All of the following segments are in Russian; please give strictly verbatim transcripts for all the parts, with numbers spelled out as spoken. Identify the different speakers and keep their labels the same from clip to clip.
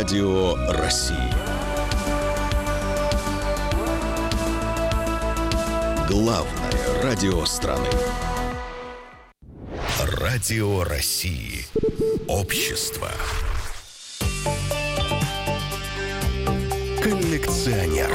Speaker 1: Радио России. Главное радио страны. Радио России. Общество. Коллекционер.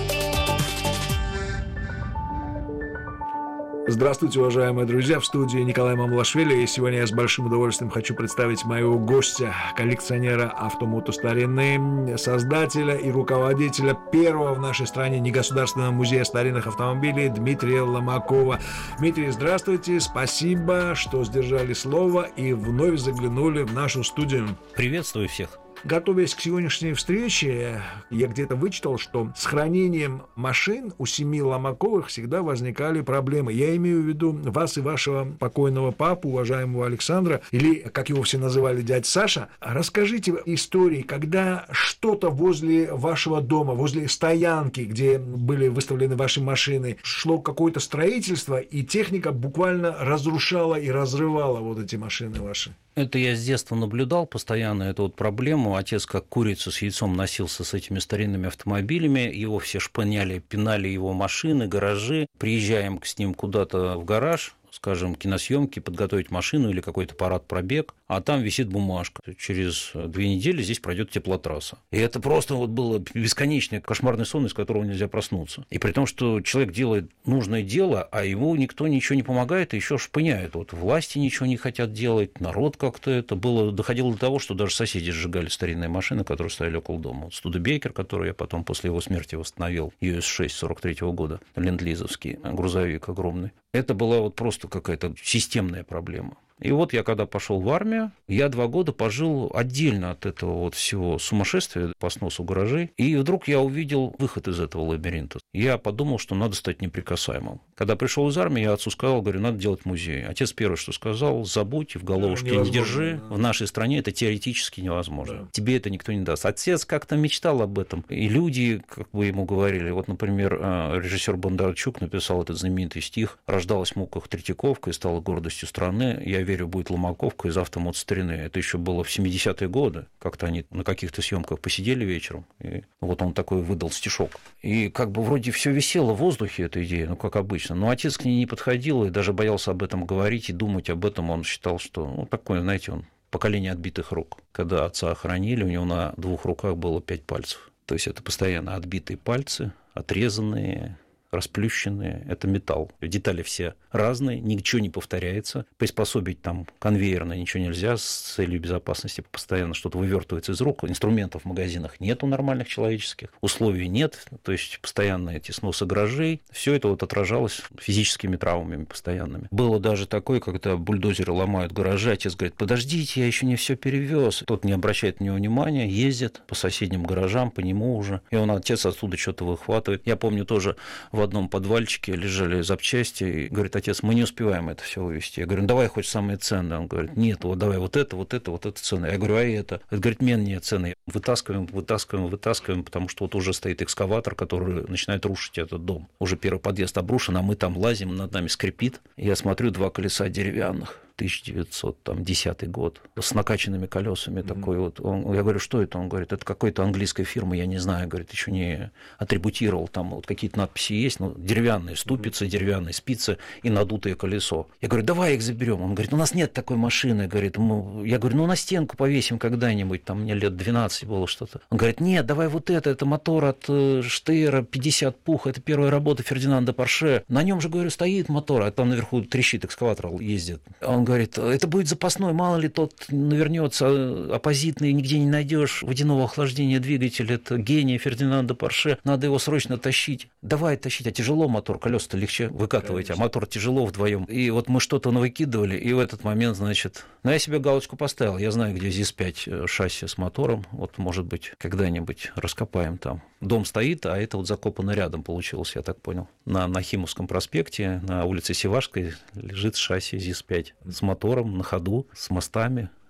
Speaker 2: Здравствуйте, уважаемые друзья, в студии Николай Мамлашвили, и сегодня я с большим удовольствием хочу представить моего гостя, коллекционера автомотостарины, создателя и руководителя первого в нашей стране негосударственного музея старинных автомобилей Дмитрия Ломакова. Дмитрий, здравствуйте, спасибо, что сдержали слово и вновь заглянули в нашу студию.
Speaker 3: Приветствую всех.
Speaker 2: Готовясь к сегодняшней встрече, я где-то вычитал, что с хранением машин у семьи Ломаковых всегда возникали проблемы. Я имею в виду вас и вашего покойного папу, уважаемого Александра, или, как его все называли, дядя Саша. Расскажите истории, когда что-то возле вашего дома, возле стоянки, где были выставлены ваши машины, шло какое-то строительство, и техника буквально разрушала и разрывала вот эти машины ваши.
Speaker 3: Это я с детства наблюдал постоянно, эту вот проблему. Отец как курица с яйцом носился с этими старинными автомобилями, его все шпыняли, пинали его машины, гаражи. Приезжаем с ним куда-то в гараж, скажем, киносъемки, подготовить машину или какой-то парад-пробег, а там висит бумажка. Через две недели здесь пройдет теплотрасса. И это просто вот было бесконечный кошмарный сон, из которого нельзя проснуться. И при том, что человек делает нужное дело, а ему никто ничего не помогает и еще шпыняет. Вот власти ничего не хотят делать, народ как-то это было. Доходило до того, что даже соседи сжигали старинные машины, которые стояли около дома. Вот Студебекер, который я потом после его смерти восстановил, ю эс шесть сорок третьего года, ленд-лизовский грузовик огромный. Это была вот просто какая-то системная проблема. И вот я когда пошел в армию, я два года пожил отдельно от этого вот всего сумасшествия по сносу гаражей, и вдруг я увидел выход из этого лабиринта. Я подумал, что надо стать неприкасаемым. Когда пришел из армии, я отцу сказал, говорю, надо делать музей. Отец первое, что сказал, забудь, в головушке да, не держи, да. В нашей стране это теоретически невозможно. Да. Тебе это никто не даст. Отец как-то мечтал об этом, и люди, как бы ему говорили, вот, например, режиссер Бондарчук написал этот знаменитый стих «Рождалась в муках Третьяковка и стала гордостью страны, я верю, будет Ломаковка из автомотостарины». Это еще было в семидесятые годы. Как-то они на каких-то съемках посидели вечером, и вот он такой выдал стишок. И как бы вроде все висело в воздухе, эта идея, ну, как обычно. Но отец к ней не подходил и даже боялся об этом говорить и думать об этом. Он считал, что, ну, такое, знаете, он поколение отбитых рук. Когда отца охранили, у него на двух руках было пять пальцев. То есть это постоянно отбитые пальцы, отрезанные, расплющенные, это металл. Детали все разные, ничего не повторяется. Приспособить там конвейерно ничего нельзя с целью безопасности. Постоянно что-то вывертывается из рук. Инструментов в магазинах нету нормальных человеческих. Условий нет. То есть постоянно эти сносы гаражей. Все это вот отражалось физическими травмами постоянными. Было даже такое, когда бульдозеры ломают гаражи. Отец говорит, подождите, я еще не все перевез. Тот не обращает на него внимания, ездит по соседним гаражам, по нему уже. И он, отец, оттуда что-то выхватывает. Я помню тоже в одном подвальчике лежали запчасти, и говорит, отец, мы не успеваем это все вывести. Я говорю, ну, давай хоть самые ценные. Он говорит, нет, вот давай вот это, вот это, вот это ценное. Я говорю, а это? Он говорит, менее ценные. Вытаскиваем, вытаскиваем, вытаскиваем, потому что вот уже стоит экскаватор, который начинает рушить этот дом. Уже первый подъезд обрушен, а мы там лазим, над нами скрипит. Я смотрю, два колеса деревянных. тысяча девятьсот десятый год, с накачанными колесами mm-hmm. такой вот. Он, я говорю, что это? Он говорит, это какой-то английской фирмы, я не знаю, говорит, еще не атрибутировал, там вот какие-то надписи есть, ну, деревянные ступицы, mm-hmm. деревянные спицы и надутое колесо. Я говорю, давай их заберем. Он говорит, у нас нет такой машины, говорит, мы... я говорю, ну, на стенку повесим когда-нибудь, там мне лет двенадцать было что-то. Он говорит, нет, давай вот это, это мотор от Штейра пятьдесят пух, это первая работа Фердинанда Порше. На нем же, говорю, стоит мотор, а там наверху трещит, экскаватор ездит. Он говорит, это будет запасной, мало ли тот навернется, оппозитный, нигде не найдешь водяного охлаждения двигателя, это гений Фердинанда Порше, надо его срочно тащить. Давай тащить, а тяжело мотор, колеса-то легче выкатывать, конечно. А мотор тяжело вдвоем. И вот мы что-то навыкидывали, и в этот момент, значит, ну, я себе галочку поставил, я знаю, где ЗИС пять шасси с мотором, вот, может быть, когда-нибудь раскопаем там. Дом стоит, а это вот закопано рядом получилось, я так понял. На Нахимовском проспекте, на улице Севашской лежит шасси ЗИС пять с мотором на ходу, с мостами.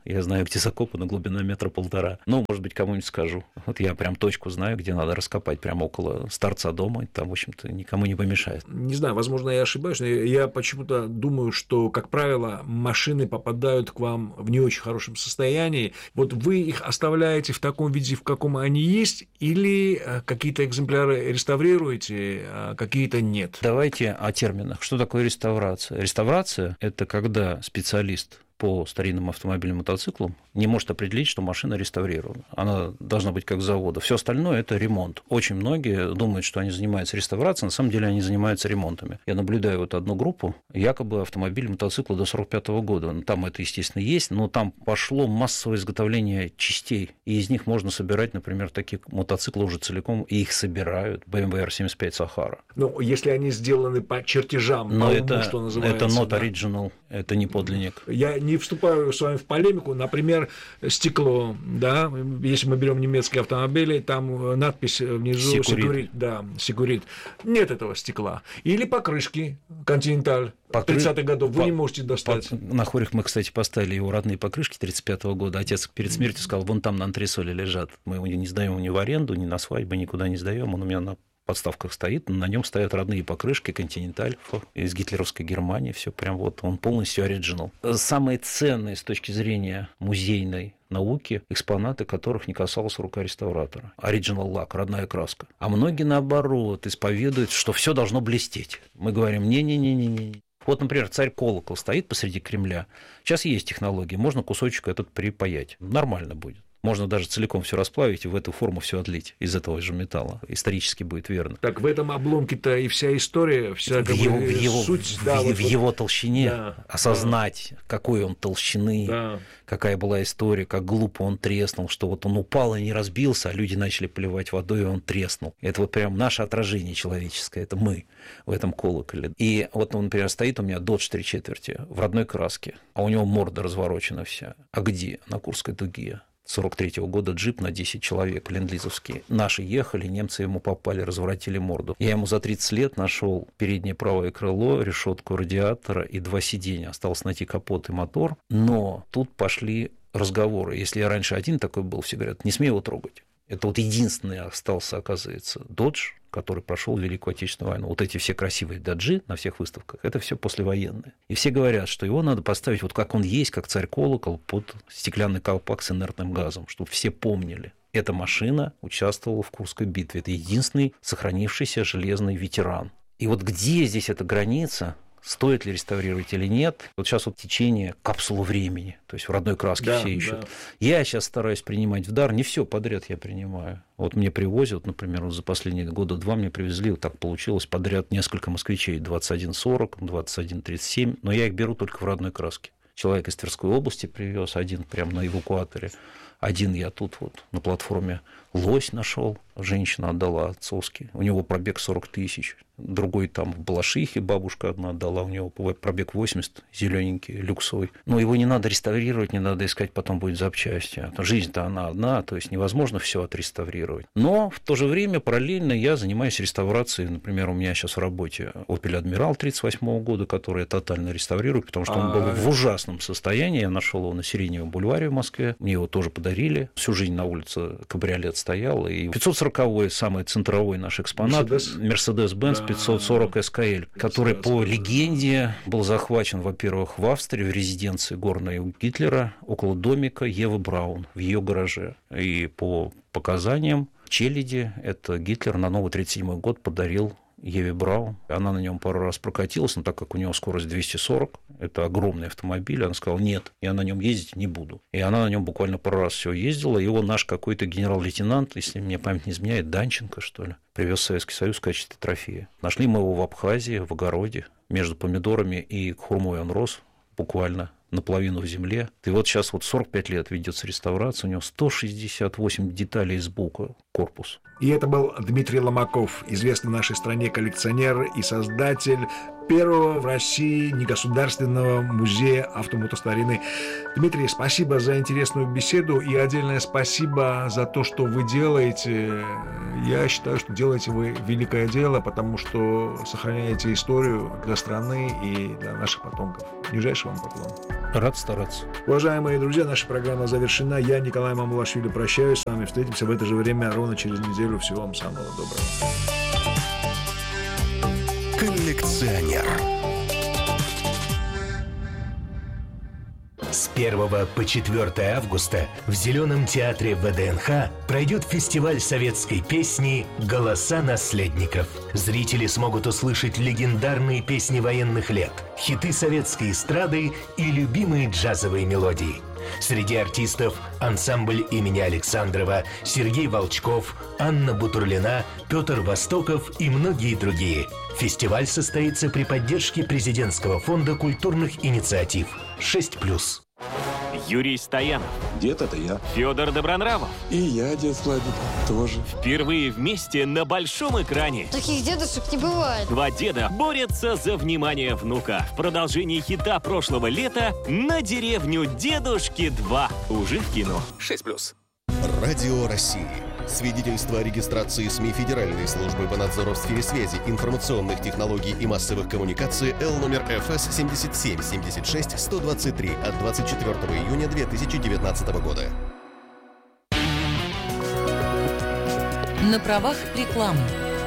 Speaker 3: Я знаю, где закопана глубина метра полтора. Ну, может быть, кому-нибудь скажу. Вот я прям точку знаю, где надо раскопать, прямо около торца дома. Там, в общем-то, никому не помешает.
Speaker 2: Не знаю, возможно, я ошибаюсь, но я почему-то думаю, что, как правило, машины попадают к вам в не очень хорошем состоянии. Вот вы их оставляете в таком виде, в каком они есть, или какие-то экземпляры реставрируете, а какие-то нет?
Speaker 3: Давайте о терминах. Что такое реставрация? Реставрация – это когда специалист по старинным автомобильным мотоциклам не может определить, что машина реставрирована. Она должна быть как с завода. Все остальное – это ремонт. Очень многие думают, что они занимаются реставрацией, на самом деле они занимаются ремонтами. Я наблюдаю вот одну группу, якобы автомобиль, мотоцикла до сорок пятого года. Там это, естественно, есть, но там пошло массовое изготовление частей, и из них можно собирать, например, такие мотоциклы уже целиком, и их собирают. бэ эм вэ эр семьдесят пять Sahara.
Speaker 2: Ну, если они сделаны по чертежам,
Speaker 3: но
Speaker 2: по
Speaker 3: это,
Speaker 2: уму, что называется.
Speaker 3: Это not
Speaker 2: да.
Speaker 3: original, это не подлинник.
Speaker 2: Я не вступаю с вами в полемику. Например, стекло, да, если мы берем немецкие автомобили, там надпись внизу «Секурит», да, «Секурит». Нет этого стекла. Или покрышки «Континенталь» Покры... тридцатых годов вы по... не можете достать.
Speaker 3: По... На хорях мы, кстати, поставили его родные покрышки тридцать пятого года. Отец перед смертью сказал, вон там на антресоле лежат. Мы его не сдаем ни в аренду, ни на свадьбы, никуда не сдаем. Он у меня на подставках стоит, на нем стоят родные покрышки «Континенталь» из гитлеровской Германии, все прям вот, он полностью оригинал. Самые ценные с точки зрения музейной науки экспонаты, которых не касалась рука реставратора. Оригинал лак, родная краска. А многие, наоборот, исповедуют, что все должно блестеть. Мы говорим, не-не-не-не-не. Вот, например, царь-колокол стоит посреди Кремля. Сейчас есть технологии, можно кусочек этот припаять. Нормально будет. Можно даже целиком все расплавить и в эту форму все отлить из этого же металла. Исторически будет верно.
Speaker 2: Так в этом обломке-то и вся история, вся
Speaker 3: в его,
Speaker 2: бы,
Speaker 3: в его,
Speaker 2: суть.
Speaker 3: В,
Speaker 2: да,
Speaker 3: в,
Speaker 2: вот,
Speaker 3: в его толщине
Speaker 2: да,
Speaker 3: осознать, да. какой он толщины, да. какая была история, как глупо он треснул, что вот он упал и не разбился, а люди начали поливать водой, и он треснул. Это вот прям наше отражение человеческое, это мы в этом колоколе. И вот он, например, стоит у меня Dodge три четверти в родной краске, а у него морда разворочена вся. А где? На Курской дуге. сорок третьего года джип на десять человек, ленд-лизовский. Наши ехали, немцы ему попали, разворотили морду. Я ему за тридцать лет нашел переднее правое крыло, решетку радиатора и два сиденья. Осталось найти капот и мотор. Но тут пошли разговоры. Если я раньше один такой был, все говорят, не смей его трогать. Это вот единственный остался, оказывается, Dodge, который прошел Великую Отечественную войну. Вот эти все красивые доджи на всех выставках, это все послевоенные. И все говорят, что его надо поставить вот как он есть, как царь-колокол, под стеклянный колпак с инертным газом, чтобы все помнили. Эта машина участвовала в Курской битве. Это единственный сохранившийся железный ветеран. И вот где здесь эта граница? Стоит ли реставрировать или нет? Вот сейчас вот течение капсулы времени, то есть в родной краске да, все ищут. Да. Я сейчас стараюсь принимать в дар, не все подряд я принимаю. Вот мне привозят, например, вот за последние года два мне привезли, вот так получилось, подряд несколько москвичей, двадцать один сорок, двадцать один тридцать семь, но я их беру только в родной краске. Человек из Тверской области привез, один прямо на эвакуаторе, один я тут вот на платформе лось нашел, женщина отдала отцовский, у него пробег сорок тысяч. Другой там в Балашихе бабушка одна отдала, у него пробег восемьдесят, зелененький, люксовый. Но его не надо реставрировать, не надо искать, потом будет запчасти. Жизнь-то она одна, то есть невозможно все отреставрировать. Но в то же время параллельно я занимаюсь реставрацией. Например, у меня сейчас в работе Opel Admiral тридцать восьмого года, который я тотально реставрирую, потому что он был в ужасном состоянии. Я нашел его на Сиреневом бульваре в Москве. Мне его тоже подарили. Всю жизнь на улице кабриолет стоял. И пятьсот сороковой, самый центровой наш экспонат, Mercedes-Benz пятьсот сорок эс ка эль, который по легенде был захвачен, во-первых, в Австрии, в резиденции горной у Гитлера, около домика Евы Браун, в ее гараже. И по показаниям челяди, это Гитлер на новый тридцать седьмой год подарил Еве Браун. Она на нем пару раз прокатилась, но так как у него скорость двести сорок, это огромный автомобиль, она сказала, нет, я на нем ездить не буду. И она на нем буквально пару раз все ездила. Его наш какой-то генерал-лейтенант, если мне память не изменяет, Данченко, что ли, привез в Советский Союз в качестве трофея. Нашли мы его в Абхазии, в огороде, между помидорами и хурмой он рос, буквально наполовину в земле. И вот сейчас вот сорок пять лет ведется реставрация, у него сто шестьдесят восемь деталей из бука, корпус.
Speaker 2: И это был Дмитрий Ломаков, известный в нашей стране коллекционер и создатель первого в России негосударственного музея автомотостарины. Дмитрий, спасибо за интересную беседу и отдельное спасибо за то, что вы делаете. Я считаю, что делаете вы великое дело, потому что сохраняете историю для страны и для наших потомков. Нижайший вам поклон.
Speaker 3: Рад стараться.
Speaker 2: Уважаемые друзья, наша программа завершена. Я, Николай Мамулашвили, прощаюсь с вами. Встретимся в это же время ровно через неделю. Всего вам самого доброго.
Speaker 1: Коллекционер.
Speaker 4: С первого по четвёртое августа в Зеленом театре вэ дэ эн ха пройдет фестиваль советской песни «Голоса наследников». Зрители смогут услышать легендарные песни военных лет, хиты советской эстрады и любимые джазовые мелодии. Среди артистов ансамбль имени Александрова, Сергей Волчков, Анна Бутурлина, Петр Востоков и многие другие. Фестиваль состоится при поддержке президентского фонда культурных инициатив шесть плюс.
Speaker 5: Юрий Стоянов.
Speaker 6: Дед — это я.
Speaker 5: Федор Добронравов.
Speaker 6: И я, дед Владик, тоже.
Speaker 5: Впервые вместе на большом экране.
Speaker 7: Таких дедушек не бывает.
Speaker 5: Два деда борются за внимание внука. В продолжении хита прошлого лета «На деревню дедушки два». Уже в кино. шесть плюс.
Speaker 1: Радио России. Свидетельство о регистрации СМИ Федеральной службы по надзору в сфере связи, информационных технологий и массовых коммуникаций Л номер эф эс семь семь семь шесть сто двадцать три от двадцать четвёртого июня две тысячи девятнадцатого года.
Speaker 8: На правах рекламы.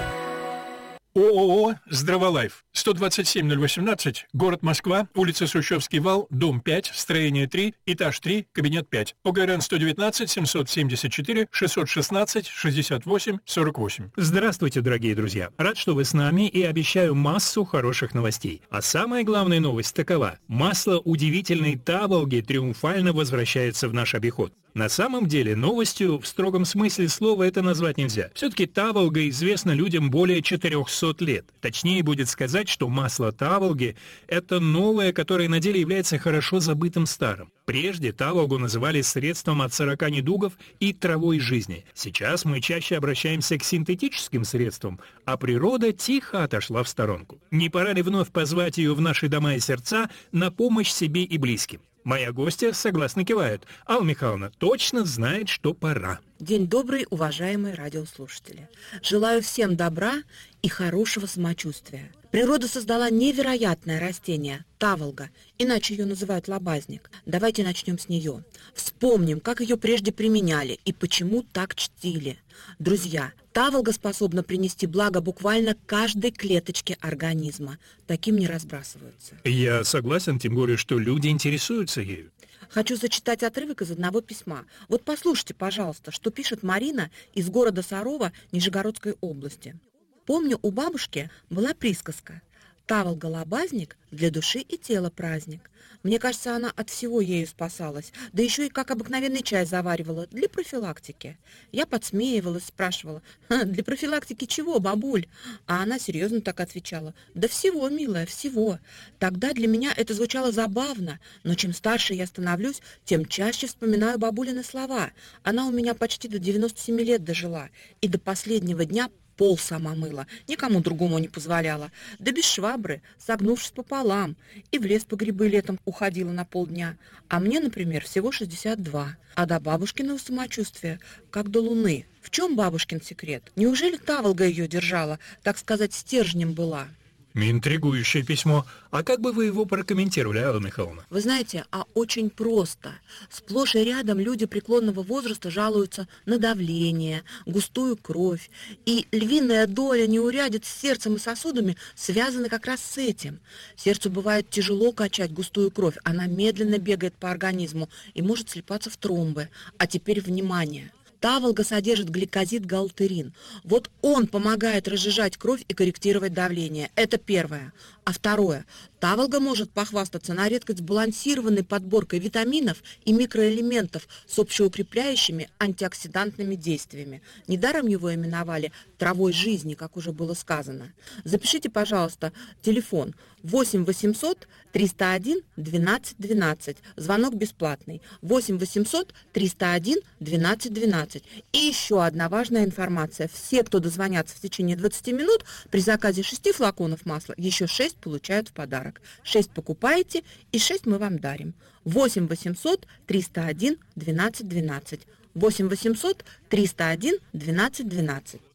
Speaker 9: ООО «Здраволайф». сто двадцать семь ноль восемнадцать, город Москва, улица Сущевский вал, дом пять, строение три, этаж три, кабинет пять. ОГРН сто девятнадцать семьсот семьдесят четыре шестьсот шестнадцать шестьдесят восемь сорок восемь.
Speaker 10: Здравствуйте, дорогие друзья. Рад, что вы с нами, и обещаю массу хороших новостей. А самая главная новость такова. Масло удивительной Таволги триумфально возвращается в наш обиход. На самом деле, новостью в строгом смысле слова это назвать нельзя. Все-таки Таволга известна людям более четырехсот лет. Точнее будет сказать, что масло Таволги – это новое, которое на деле является хорошо забытым старым. Прежде Таволгу называли средством от сорока недугов и травой жизни. Сейчас мы чаще обращаемся к синтетическим средствам, а природа тихо отошла в сторонку. Не пора ли вновь позвать ее в наши дома и сердца на помощь себе и близким? Моя гостья согласно кивает. Алла Михайловна точно знает, что пора.
Speaker 11: День добрый, уважаемые радиослушатели. Желаю всем добра и хорошего самочувствия. Природа создала невероятное растение – таволга, иначе ее называют лобазник. Давайте начнем с нее. Вспомним, как ее прежде применяли и почему так чтили. Друзья, таволга способна принести благо буквально каждой клеточке организма. Таким не разбрасываются.
Speaker 10: Я согласен, тем более, что люди интересуются ею.
Speaker 11: Хочу зачитать отрывок из одного письма. Вот послушайте, пожалуйста, что пишет Марина из города Сарова Нижегородской области. Помню, у бабушки была присказка: «Таволга-лобазник для души и тела праздник». Мне кажется, она от всего ею спасалась, да еще и как обыкновенный чай заваривала для профилактики. Я подсмеивалась, спрашивала: «Для профилактики чего, бабуль?» А она серьезно так отвечала: «Да всего, милая, всего». Тогда для меня это звучало забавно, но чем старше я становлюсь, тем чаще вспоминаю бабулины слова. Она у меня почти до девяноста семи лет дожила, и до последнего дня пол сама мыла, никому другому не позволяла, да без швабры, согнувшись пополам, и в лес по грибы летом уходила на полдня. А мне, например, всего шестьдесят два, а до бабушкиного самочувствия, как до луны. В чем бабушкин секрет? Неужели таволга ее держала, так сказать, стержнем была?
Speaker 10: Интригующее письмо. А как бы вы его прокомментировали, Алла Михайловна?
Speaker 11: Вы знаете, а очень просто. Сплошь и рядом люди преклонного возраста жалуются на давление, густую кровь. И львиная доля неурядиц с сердцем и сосудами связаны как раз с этим. Сердцу бывает тяжело качать густую кровь, она медленно бегает по организму и может слипаться в тромбы. А теперь внимание! Таволга содержит гликозид-галтерин. Вот он помогает разжижать кровь и корректировать давление. Это первое. А второе. Таволга может похвастаться на редкость сбалансированной подборкой витаминов и микроэлементов с общеукрепляющими антиоксидантными действиями. Недаром его именовали травой жизни, как уже было сказано. Запишите, пожалуйста, телефон восемь восемьсот триста один двенадцать двенадцать. Звонок бесплатный. восемь восемьсот триста один двенадцать двенадцать. И еще одна важная информация. Все, кто дозвонятся в течение двадцати минут, при заказе шести флаконов масла еще шесть получают в подарок. шесть покупаете и шесть мы вам дарим. восемь восемьсот триста один двенадцать двенадцать. восемь восемьсот триста один двенадцать двенадцать.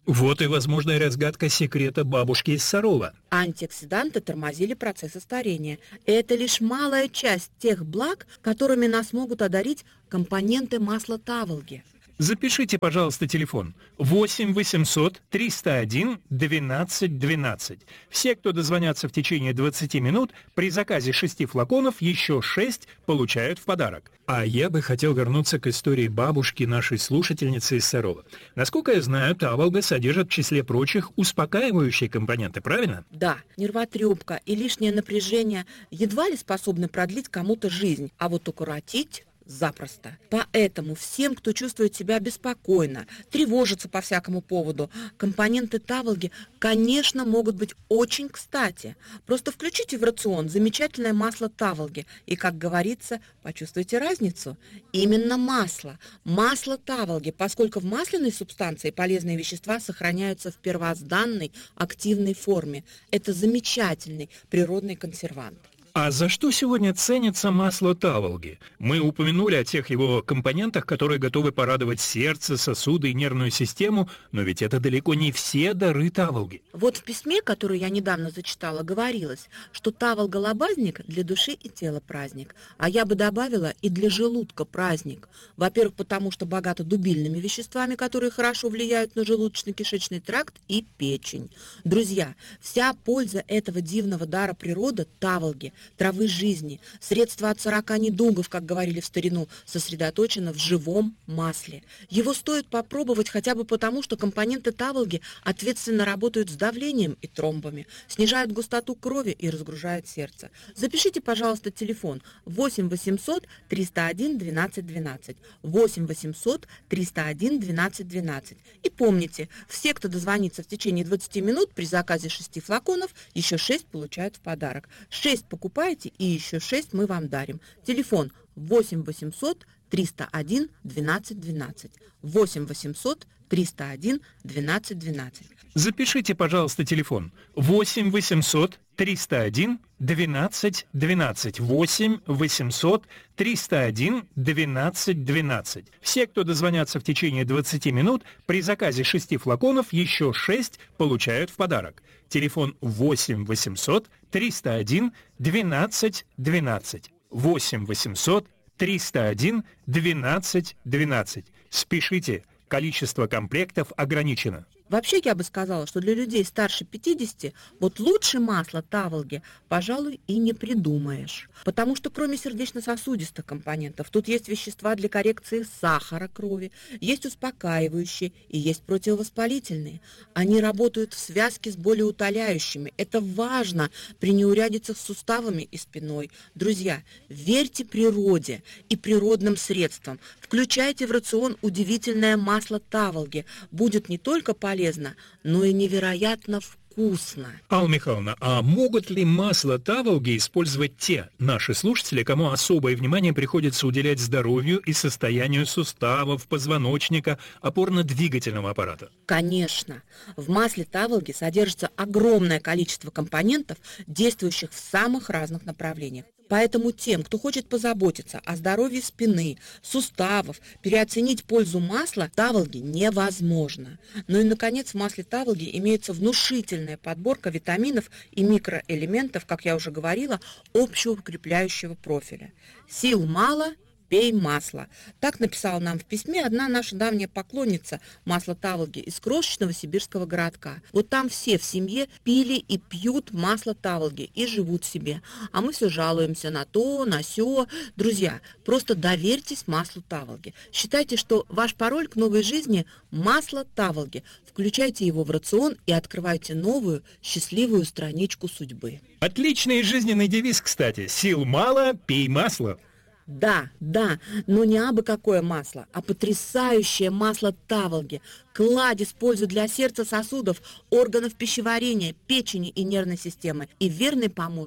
Speaker 10: Вот и возможная разгадка секрета бабушки из Сарова.
Speaker 11: Антиоксиданты тормозили процессы старения. Это лишь малая часть тех благ, которыми нас могут одарить компоненты масла таволги.
Speaker 10: Запишите, пожалуйста, телефон восемь восемьсот триста один двенадцать двенадцать. Все, кто дозвонятся в течение двадцати минут, при заказе шести флаконов еще шесть получают в подарок. А я бы хотел вернуться к истории бабушки нашей слушательницы из Сарова. Насколько я знаю, таволга содержит в числе прочих успокаивающие компоненты, правильно?
Speaker 11: Да, нервотрепка и лишнее напряжение едва ли способны продлить кому-то жизнь, а вот укоротить запросто. Поэтому всем, кто чувствует себя беспокойно, тревожится по всякому поводу, компоненты таволги, конечно, могут быть очень кстати. Просто включите в рацион замечательное масло таволги и, как говорится, почувствуйте разницу. Именно масло. Масло таволги, поскольку в масляной субстанции полезные вещества сохраняются в первозданной активной форме. Это замечательный природный консервант.
Speaker 10: А за что сегодня ценится масло таволги? Мы упомянули о тех его компонентах, которые готовы порадовать сердце, сосуды и нервную систему, но ведь это далеко не все дары таволги.
Speaker 11: Вот в письме, которое я недавно зачитала, говорилось, что таволга-лобазник для души и тела праздник, а я бы добавила и для желудка праздник. Во-первых, потому что богато дубильными веществами, которые хорошо влияют на желудочно-кишечный тракт и печень. Друзья, вся польза этого дивного дара природы таволги, травы жизни, средства от сорока недугов, как говорили в старину, сосредоточено в живом масле. Его стоит попробовать хотя бы потому, что компоненты таволги ответственно работают с давлением и тромбами, снижают густоту крови и разгружают сердце. Запишите, пожалуйста, телефон восемь восемьсот триста один двенадцать двенадцать, восемь восемьсот триста один двенадцать двенадцать. И помните, все, кто дозвонится в течение двадцати минут при заказе шести флаконов, еще шесть получают в подарок. шесть покупайте и еще шесть мы вам дарим. Телефон восемь восемьсот триста один двенадцать двенадцать. восемь восемьсот триста один двенадцать двенадцать.
Speaker 10: Запишите, пожалуйста, телефон восемь восемьсот триста один двенадцать двенадцать. восемь восемьсот триста один двенадцать двенадцать. Все, кто дозвонятся в течение двадцати минут, при заказе шести флаконов еще шесть получают в подарок. Телефон восемь восемьсот триста один двенадцать двенадцать. восемь восемьсот триста один двенадцать двенадцать. Спешите, количество комплектов ограничено.
Speaker 11: Вообще, я бы сказала, что для людей старше пятидесяти вот лучше масла таволги, пожалуй, и не придумаешь. Потому что кроме сердечно-сосудистых компонентов, тут есть вещества для коррекции сахара крови, есть успокаивающие и есть противовоспалительные. Они работают в связке с болеутоляющими. Это важно при неурядицах с суставами и спиной. Друзья, верьте природе и природным средствам. Включайте в рацион удивительное масло таволги. Будет не только полезно, полезно, но и невероятно вкусно.
Speaker 10: Алла Михайловна, а могут ли масло таволги использовать те наши слушатели, кому особое внимание приходится уделять здоровью и состоянию суставов, позвоночника, опорно-двигательного аппарата?
Speaker 11: Конечно. В масле таволги содержится огромное количество компонентов, действующих в самых разных направлениях. Поэтому тем, кто хочет позаботиться о здоровье спины, суставов, переоценить пользу масла таволги невозможно. Ну и, наконец, в масле таволги имеется внушительная подборка витаминов и микроэлементов, как я уже говорила, общеукрепляющего профиля. Сил мало – пей масло. Так написала нам в письме одна наша давняя поклонница масла таволги из крошечного сибирского городка. Вот там все в семье пили и пьют масло таволги и живут себе. А мы все жалуемся на то, на сё. Друзья, просто доверьтесь маслу таволги. Считайте, что ваш пароль к новой жизни – масло таволги. Включайте его в рацион и открывайте новую, счастливую страничку судьбы.
Speaker 10: Отличный жизненный девиз, кстати. Сил мало, пей масло.
Speaker 11: Да, да, но не абы какое масло, а потрясающее масло таволги. Кладезь пользы для сердца, сосудов, органов пищеварения, печени и нервной системы. И верный помощник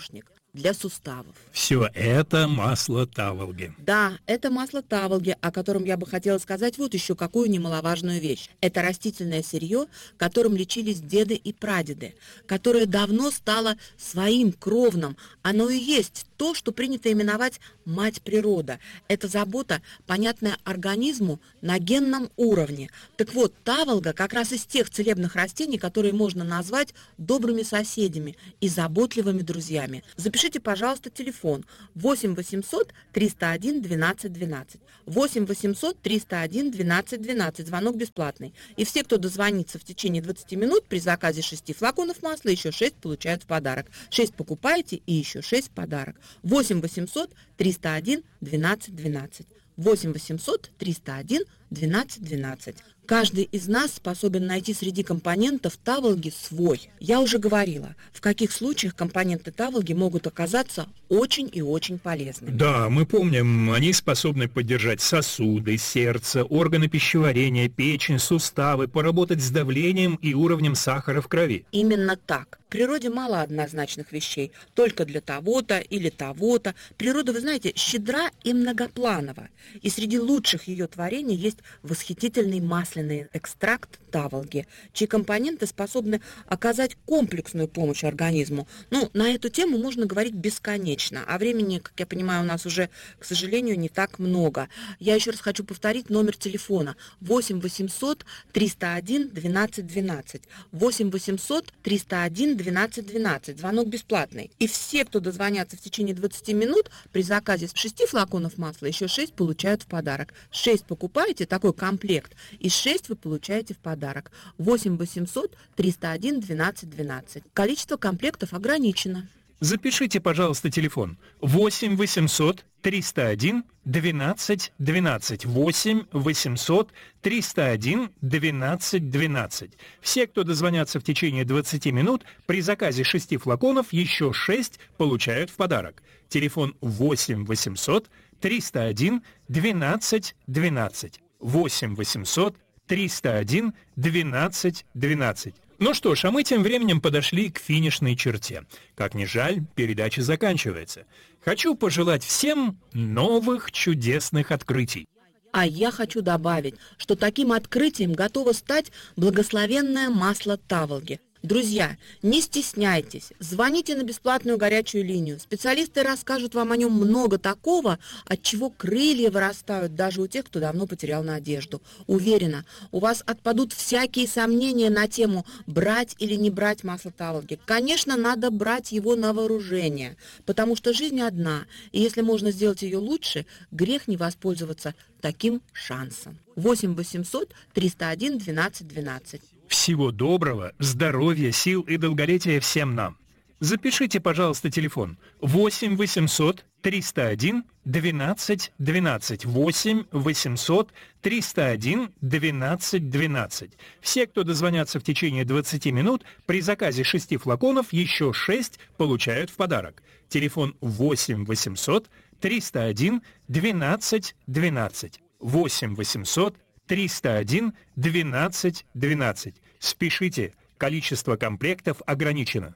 Speaker 11: для суставов.
Speaker 10: Все это масло Таволги.
Speaker 11: Да, это масло Таволги, о котором я бы хотела сказать вот еще какую немаловажную вещь. Это растительное сырье, которым лечились деды и прадеды, которое давно стало своим кровным. Оно и есть то, что принято именовать мать природа. Это забота, понятная организму на генном уровне. Так вот, Таволга как раз из тех целебных растений, которые можно назвать добрыми соседями и заботливыми друзьями. Запишите, пожалуйста, телефон восемь восемьсот триста один двенадцать двенадцать. восемь восемьсот триста один двенадцать двенадцать. Звонок бесплатный. И все, кто дозвонится в течение двадцати минут, при заказе шести флаконов масла, еще шесть получают в подарок. шесть покупаете и еще шесть в подарок. восемь восемьсот триста один двенадцать двенадцать. восемь восемьсот триста один двенадцать двенадцать. Каждый из нас способен найти среди компонентов Таволги свой. Я уже говорила, в каких случаях компоненты Таволги могут оказаться очень и очень полезными.
Speaker 10: Да, мы помним, они способны поддержать сосуды, сердце, органы пищеварения, печень, суставы, поработать с давлением и уровнем сахара в крови.
Speaker 11: Именно так. В природе мало однозначных вещей, только для того-то или того-то. Природа, вы знаете, щедра и многопланова. И среди лучших ее творений есть восхитительный масляный экстракт Таволги, чьи компоненты способны оказать комплексную помощь организму. Ну, на эту тему можно говорить бесконечно, а времени, как я понимаю, у нас уже, к сожалению, не так много. Я еще раз хочу повторить номер телефона восемь восемьсот триста один двенадцать двенадцать. восемь восемьсот триста один двенадцать двенадцать. Звонок бесплатный. И все, кто дозвонятся в течение двадцати минут, при заказе шести флаконов масла еще шесть получают в подарок. шесть покупаете, такой комплект, и шесть вы получаете в подарок. восемь восемьсот триста один двенадцать двенадцать. Количество комплектов ограничено.
Speaker 10: Запишите, пожалуйста, телефон восемь восемьсот триста один двенадцать двенадцать. восемь восемьсот триста один двенадцать двенадцать. Все, кто дозвонятся в течение двадцати минут, при заказе шести флаконов еще шесть получают в подарок. Телефон восемь восемьсот триста один двенадцать двенадцать. восемь восемьсот триста один двенадцать двенадцать. Ну что ж, а мы тем временем подошли к финишной черте. Как ни жаль, передача заканчивается. Хочу пожелать всем новых чудесных открытий.
Speaker 11: А я хочу добавить, что таким открытием готово стать благословенное масло Таволги. Друзья, не стесняйтесь, звоните на бесплатную горячую линию. Специалисты расскажут вам о нем много такого, от чего крылья вырастают даже у тех, кто давно потерял надежду. Уверена, у вас отпадут всякие сомнения на тему брать или не брать масло Таволги. Конечно, надо брать его на вооружение, потому что жизнь одна, и если можно сделать ее лучше, грех не воспользоваться таким шансом. восемь восемьсот триста один двенадцать двенадцать.
Speaker 10: Всего доброго, здоровья, сил и долголетия всем нам. Запишите, пожалуйста, телефон восемь восемьсот триста один двенадцать двенадцать. восемь восемьсот триста один двенадцать двенадцать. Все, кто дозвонятся в течение двадцати минут, при заказе шести флаконов еще шесть получают в подарок. Телефон восемь восемьсот триста один двенадцать двенадцать. восемь восемьсот триста один двенадцать двенадцать. Спешите, количество комплектов ограничено.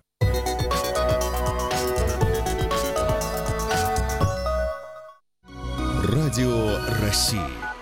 Speaker 1: Радио России.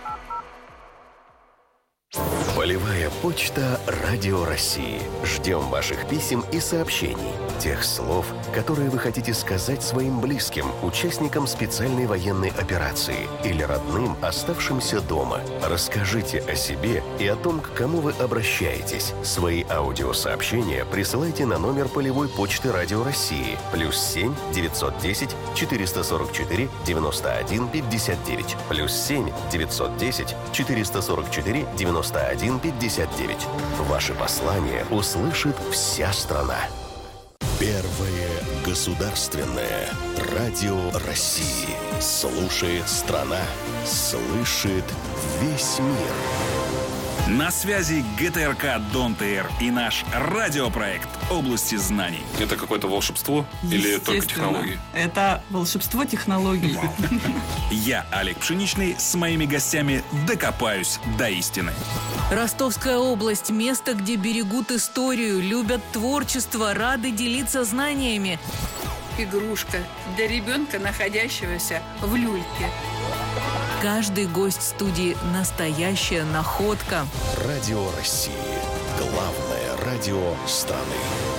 Speaker 1: Полевая почта Радио России. Ждем ваших писем и сообщений. Тех слов, которые вы хотите сказать своим близким, участникам специальной военной операции или родным, оставшимся дома. Расскажите о себе и о том, к кому вы обращаетесь. Свои аудиосообщения присылайте на номер полевой почты Радио России плюс семь девятьсот десять четыреста сорок четыре девяносто один пятьдесят девять плюс семь девятьсот десять четыреста сорок четыре девяносто один пятьдесят девять. Ваши послания услышит вся страна. Первое государственное радио России. Слушает страна, слышит весь мир.
Speaker 7: На связи ГТРК Дон ТР и наш радиопроект «Области знаний».
Speaker 12: Это какое-то волшебство или только технологии?
Speaker 13: Это волшебство технологий.
Speaker 7: Я, Олег Пшеничный, с моими гостями докопаюсь до истины.
Speaker 8: Ростовская область – место, где берегут историю, любят творчество, рады делиться знаниями.
Speaker 13: игрушка для ребенка, находящегося в люльке.
Speaker 8: Каждый гость студии – настоящая находка.
Speaker 1: Радио России. Главное радио страны.